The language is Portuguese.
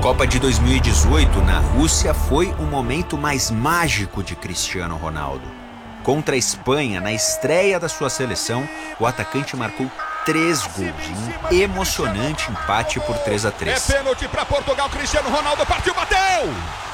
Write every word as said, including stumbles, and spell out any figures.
Copa de dois mil e dezoito, na Rússia, foi o momento mais mágico de Cristiano Ronaldo. Contra a Espanha, na estreia da sua seleção, o atacante marcou três gols em um emocionante empate por três a três. É pênalti para Portugal, Cristiano Ronaldo partiu, bateu!